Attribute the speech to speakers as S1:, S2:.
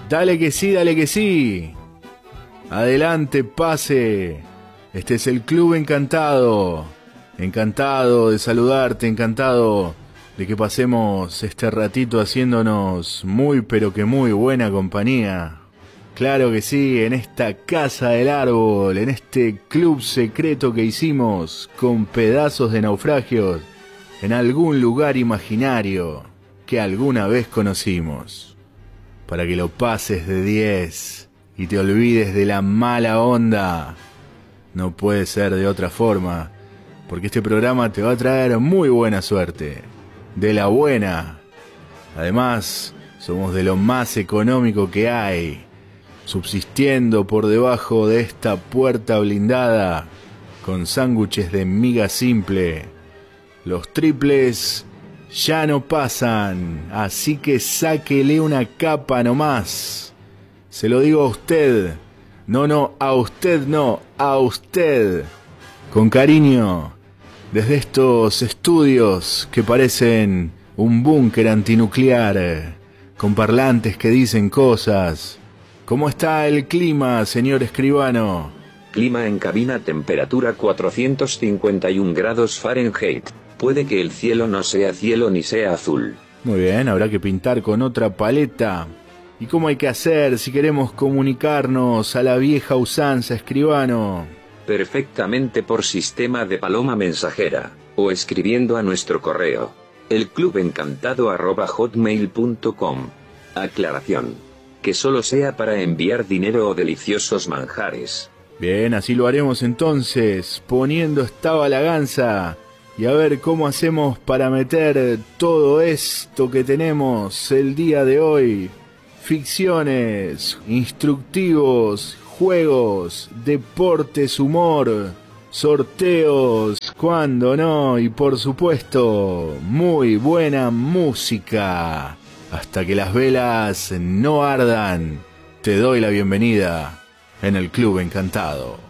S1: Dale que sí, dale que sí. Adelante, pase. Este es el Club Encantado. Encantado de saludarte, encantado de que pasemos este ratito haciéndonos muy pero que muy buena compañía. Claro que sí, en esta casa del árbol, en este club secreto que hicimos con pedazos de naufragios en algún lugar imaginario que alguna vez conocimos. Para que lo pases de 10 y te olvides de la mala onda. No puede ser de otra forma, porque este programa te va a traer muy buena suerte, de la buena. Además, somos de lo más económico que hay, subsistiendo por debajo de esta puerta blindada, con sándwiches de miga simple. Los triples ya no pasan, así que sáquele una capa nomás. Se lo digo a usted. No, a usted no, a usted. Con cariño, desde estos estudios que parecen un búnker antinuclear, con parlantes que dicen cosas. ¿Cómo está el clima, señor escribano?
S2: Clima en cabina, temperatura 451 grados Fahrenheit. Puede que el cielo no sea cielo ni sea azul.
S1: Muy bien, habrá que pintar con otra paleta. ¿Y cómo hay que hacer si queremos comunicarnos a la vieja usanza, escribano?
S2: Perfectamente por sistema de paloma mensajera, o escribiendo a nuestro correo, elclubencantado@hotmail.com. Aclaración: que solo sea para enviar dinero o deliciosos manjares.
S1: Bien, así lo haremos entonces, poniendo esta balaganza. Y a ver cómo hacemos para meter todo esto que tenemos el día de hoy. Ficciones, instructivos, juegos, deportes, humor, sorteos, cuándo no, y por supuesto, muy buena música. Hasta que las velas no ardan, te doy la bienvenida en el Club Encantado.